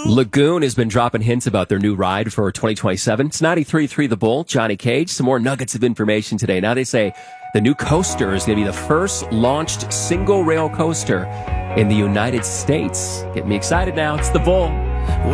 Lagoon has been dropping hints about their new ride for 2027. It's 93.3 The Bull, Johnny Cage. Some more nuggets of information today. Now they say the new coaster is going to be the first launched single rail coaster in the United States. Get me excited now. It's The Bull.